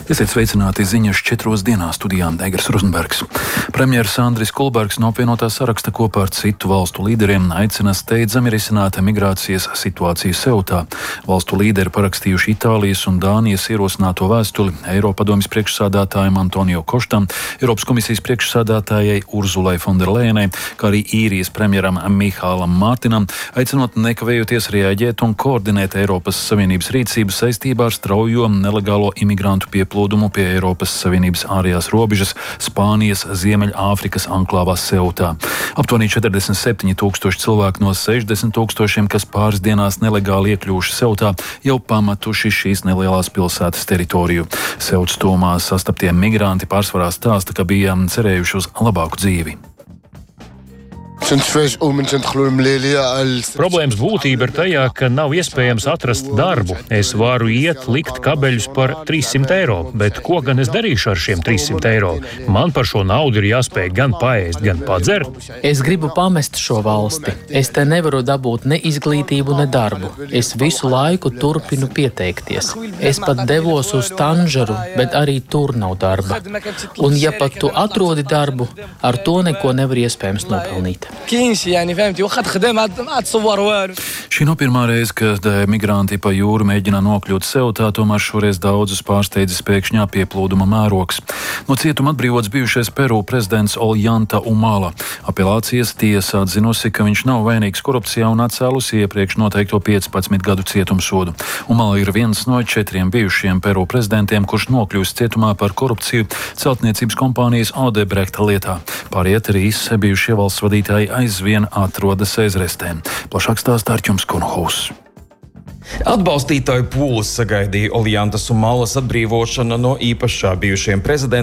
Esiet sveicināti ziņas 4 dienās studijā Egers Rozenbergs. Premjers Andris Kulbergs no apvienotā saraksta kopā ar citu valstu līderiem aicina steidzami risināt migrācijas situāciju Seutā. Valstu līderi parakstījuši Itālijas un Dānijas ierosināto vēstuli Eiropadomes priekšsādātājam Antonio Koštam, Eiropas komisijas priekšsādātājai Urzulai Fonderlejenai, kā arī īrijas premjeram Mihālam Mārtinam, aicinot nekavējoties reaģēt un koordinēt Eiropas Savienības rīcību saistībā ar straujo nelegālo imigrantu pieplūdumu pie Eiropas Savienības ārējās robežas Spānijas Ziemeļāfrikas anklāvā Seutā. Aptuveni 47,000 cilvēku no 60,000, kas pāris dienās nelegāli iekļuvuši Seutā, jau pamatuši šīs nelielās pilsētas teritoriju. Seutas tūmā sastaptie migranti pārsvarā stāsta, ka bija cerējuši uz labāku dzīvi. Problēmas būtība ir tajā, ka nav iespējams atrast darbu. Es varu likt kabeļus par 300 eiro, bet ko gan es darīšu ar šiem 300 eiro? Man par šo naudu ir jāspēj gan paēst, gan padzert. Es gribu pamest šo valsti. Es te nevaru dabūt ne izglītību, ne darbu. Es visu laiku turpinu pieteikties. Es pat devos uz Tanžeru, bet arī tur nav darba. Un ja pat tu atrodi darbu, ar to neko nevar iespējams nopelnīt. Šī nav pirmā reize, kad migranti pa jūru mēģina nokļūt Seutā, tomēr šoreiz daudzus pārsteidzis pēkšņā pieplūduma mērogs. No cietuma atbrīvots bijušais Peru prezidents Ollanta Humala. Apelācijas tiesa atzinusi, ka viņš nav vainīgs korupcijā un atcēlusi iepriekš noteikto 15 gadu cietumsodu. Humala ir viens no 4 bijušiem Peru prezidentiem, kurš nokļūst cietumā par korupciju celtniecības kompānijas Odebrecht lietā. Pārējie 3 bijušie valsts vadītāji aizvien atrodas aizrestēm. Plašāk stāsta Arķums Konohaus. Atbalstītāju pūles sagaidīja Ollantas Humalas atbrīvošana no īpašā bijušajiem prezidentiem